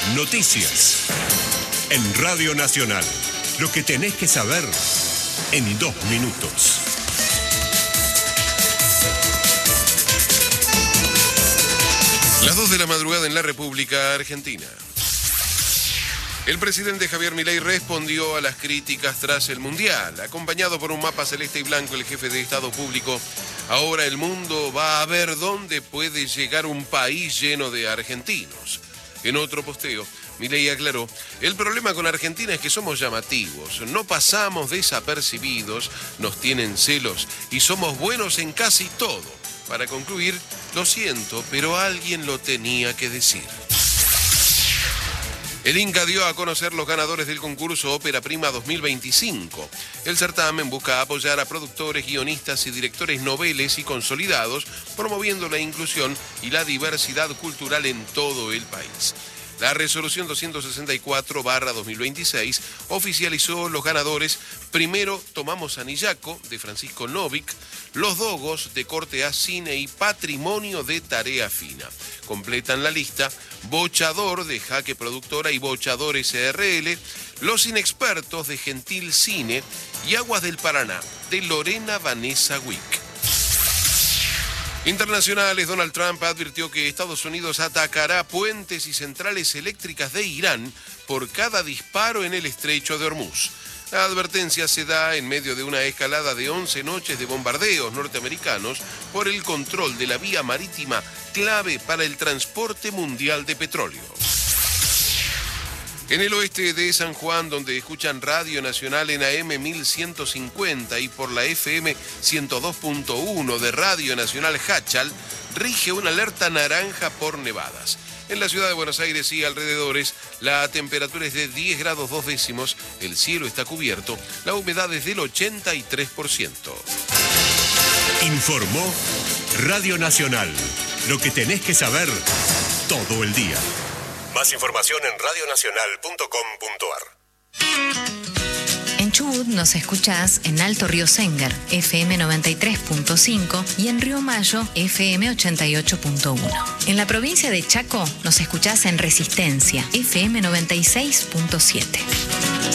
Noticias. En Radio Nacional. Lo que tenés que saber en 2 minutos. Las 2 de la madrugada en la República Argentina. El presidente Javier Milei respondió a las críticas tras el Mundial. Acompañado por un mapa celeste y blanco, el jefe de Estado público: ahora el mundo va a ver dónde puede llegar un país lleno de argentinos. En otro posteo, Milei aclaró: el problema con Argentina es que somos llamativos, no pasamos desapercibidos, nos tienen celos y somos buenos en casi todo. Para concluir, lo siento, pero alguien lo tenía que decir. El Inca dio a conocer los ganadores del concurso Ópera Prima 2025. El certamen busca apoyar a productores, guionistas y directores noveles y consolidados, promoviendo la inclusión y la diversidad cultural en todo el país. La resolución 264/2026 oficializó los ganadores. Primero, Tomamos Anillaco, de Francisco Novik, Los Dogos, de Corte A Cine y Patrimonio, de Tarea Fina. Completan la lista Bochador, de Jaque Productora y Bochador SRL, Los Inexpertos, de Gentil Cine y Aguas del Paraná, de Lorena Vanessa Wick. Internacionales. Donald Trump advirtió que Estados Unidos atacará puentes y centrales eléctricas de Irán por cada disparo en el estrecho de Hormuz. La advertencia se da en medio de una escalada de 11 noches de bombardeos norteamericanos por el control de la vía marítima clave para el transporte mundial de petróleo. En el oeste de San Juan, donde escuchan Radio Nacional en AM 1150 y por la FM 102.1 de Radio Nacional Hachal, rige una alerta naranja por nevadas. En la ciudad de Buenos Aires y alrededores, la temperatura es de 10 grados 2 décimos, el cielo está cubierto, la humedad es del 83%. Informó Radio Nacional. Lo que tenés que saber todo el día. Más información en radionacional.com.ar. En Chubut nos escuchás en Alto Río Sénger, FM 93.5 y en Río Mayo, FM 88.1. En la provincia de Chaco nos escuchás en Resistencia, FM 96.7.